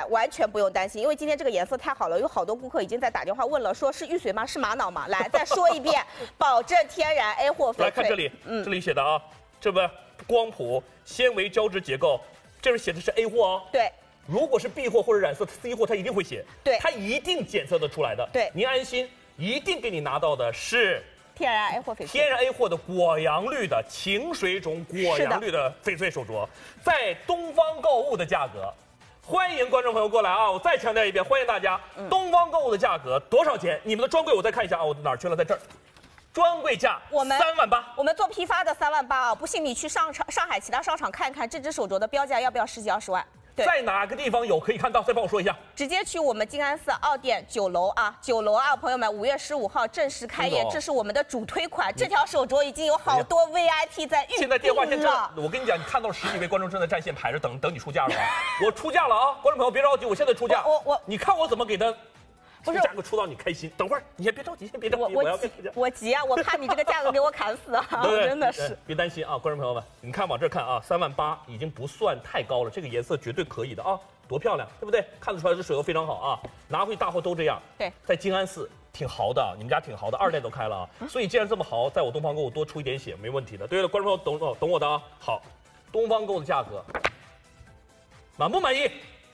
完全不用担心，因为今天这个颜色太好了，有好多顾客已经在打电话问了，说是玉髓吗？是玛瑙吗？来，再说一遍，保证天然 A 货翡翠。 来看这里，这里写的啊，这不光谱、纤维胶质结构，这是写的是 A 货哦。 对。 如果是 B 货或者染色 C 货，它一定会写， 对， 它一定检测得出来的。 对， 您安心，一定给你拿到的是天然 A 货翡翠， 天然 A 货的果阳绿的清水种果阳绿的翡翠手镯，在东方购物的价格，欢迎观众朋友过来啊！我再强调一遍，欢迎大家，东方购物的价格多少钱？你们的专柜我再看一下啊，我哪儿去了？在这儿。专柜价我们 3万8， 我们做批发的3万8啊！不信你去上海其他商场看一看，这只手镯的标价要不要10几20万？ 在哪个地方有可以看到？再帮我说一下。 直接去我们静安寺奥店9楼啊，9楼啊，朋友们，5月15号正式开业，这是我们的主推款。这条手镯已经有好多 VIP 在预定了。 现在电话线这，我跟你讲，你看到了10几位观众正在占线排着等你出价了吧？我出价了啊，观众朋友别着急，我现在出价。你看我怎么给他。不是价格出到你开心，等会儿你先别着急，先别着急， 我急啊！我怕你这个价格给我砍死啊！真的是， 别担心啊，观众朋友们，你看往这看啊，3万8已经不算太高了，这个颜色绝对可以的啊，多漂亮，对不对？看得出来这水油非常好啊，拿回大货都这样。 对， 在静安寺挺豪的，你们家挺豪的，2代都开了啊，所以既然这么豪，在我东方购物多出一点血没问题的。对了，观众朋友懂我的啊，好，东方购物的价格满不满意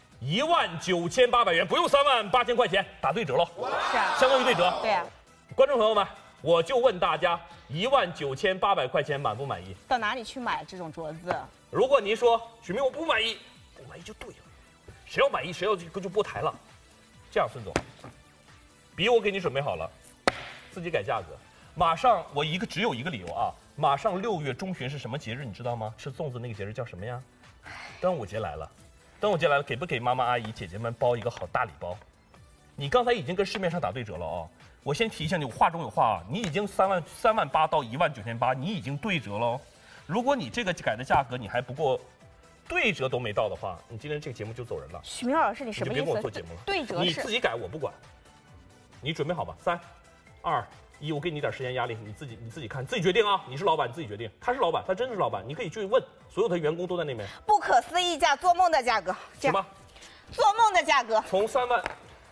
？19800元，不用38000块钱，打对折了， 是啊， 相当于对折。 对啊， 观众朋友们，我就问大家，19800块钱满不满意？ 到哪里去买这种镯子？ 如果您说许明我不满意，不满意就对了，谁要满意谁要就拨台了。这样，孙总，笔我给你准备好了，自己改价格。马上我只有一个理由啊，马上6月中旬是什么节日你知道吗？吃粽子那个节日叫什么呀？端午节来了。端午节来了，给不给妈妈、阿姨、姐姐们包一个好大礼包？你刚才已经跟市面上打对折了哦。我先提醒你，我话中有话啊，你已经3万8到19800，你已经对折了哦。如果你这个改的价格你还不过对折都没到的话，你今天这个节目就走人了。 许明老师，你什么意思？ 你就别跟我做节目了。 对折是你自己改，我不管。你准备好吧？3、2、1，我给你点时间压力，你自己看，自己决定啊！你是老板，你自己决定。他是老板，他真的是老板，你可以去问，所有的员工都在那边。 不可思议价，做梦的价格。 什么？ 做梦的价格。 从3万。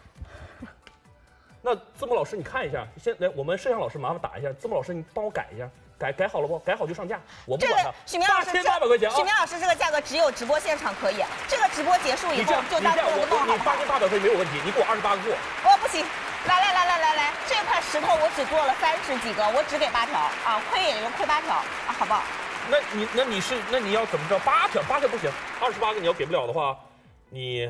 那字幕老师，你看一下，先来，我们摄像老师麻烦打一下，字幕老师你帮我改一下，改好了不？改好就上架，我不管他。 许明老师 ，8800块钱啊！ 许明老师，这个价格只有直播现场可以，这个直播结束以后就当做个梦。 你8800块没有问题，你给我28个货。 我不行。来，这块石头我只做了30几个，我只给8条啊，亏也就亏8条啊，好不好？ 那你要怎么着？8条不行，28个你要给不了的话，你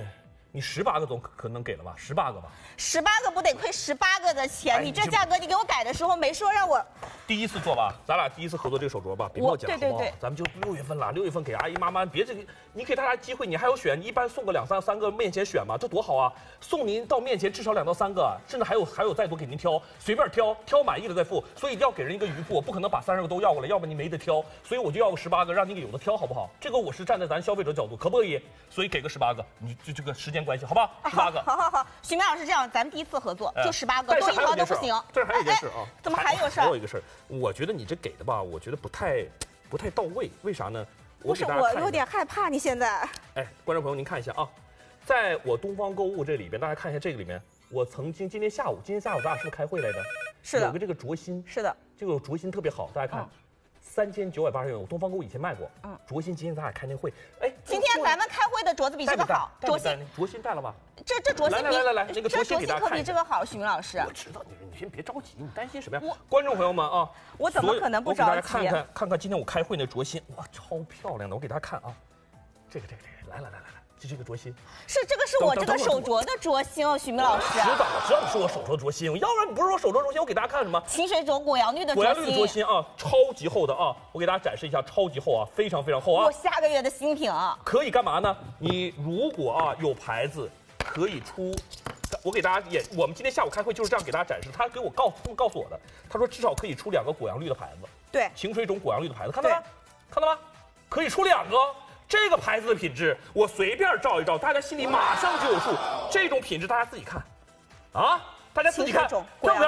18个总可能给了吧？18个吧 ？18个不得亏18个的钱？你这价格你给我改的时候没说让我第一次做吧，咱俩第一次合作这个手镯吧，别跟我讲好不好？咱们就6月份了，6月份给阿姨妈妈，别这个，你给大家机会，你还有选，你一般送个2、3个面前选嘛，这多好啊！送您到面前至少2到3个，甚至还有再多给您挑，随便挑满意的再付，所以要给人一个余付，不可能把30个都要过来，要不您没得挑，所以我就要个18个，让你有的挑，好不好？这个我是站在咱消费者角度，可不可以？所以给个18个，你就这个时间关系，好不好？18个。 好，许明老师这样，咱们第一次合作就18个，多一条都不行。 这还有一件事啊， 怎么还有事？ 还有一个事儿，我觉得你这给的吧，我觉得不太到位，为啥呢？ 不是，我有点害怕，你现在。 哎，观众朋友您看一下啊，在我东方购物这里边，大家看一下这个里面，我曾经今天下午咱俩是不是开会来着？ 是的。 有个这个镯心。 是的。 这个镯心特别好，大家看。3980元，我东方购物以前卖过。镯心今天咱俩开那会，哎， 今天咱们开会的镯子比这个好， 镯心带了吧？ 这镯心比来，那个镯心给大家看。 可比这个好，许明老师。 我知道你先别着急，你担心什么呀？观众朋友们啊， 我怎么可能不着急？ 我给大家看看今天我开会那镯心，哇，超漂亮的，我给大家看啊，这个，来。这个镯心这个是我这个手镯的镯心哦，许明老师。 我知道你是我手镯的镯心，要不然你不是说手镯镯心，我给大家看什么？ 清水种果阳绿的镯心啊，超级厚的啊，我给大家展示一下，超级厚啊，非常厚啊。 我下个月的新品啊。 可以干嘛呢？你如果啊有牌子，可以出。我给大家我们今天下午开会就是这样给大家展示，他给我告诉我的，他说至少可以出2个果阳绿的牌子， 对， 清水种果阳绿的牌子，看到吗？可以出2个。这个牌子的品质，我随便照一照，大家心里马上就有数。这种品质大家自己看，啊，大家自己看，漂不漂亮？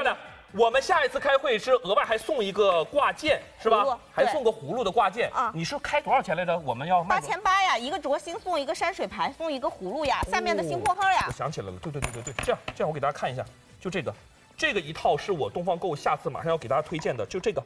我们下一次开会是额外还送一个挂件，是吧？还送个葫芦的挂件啊。 你是开多少钱来着？我们要卖 8800呀，一个镯芯送一个山水牌，送一个葫芦呀，下面的新货号呀。 我想起来了，对，这样我给大家看一下，就这个一套是我东方购下次马上要给大家推荐的，就这个。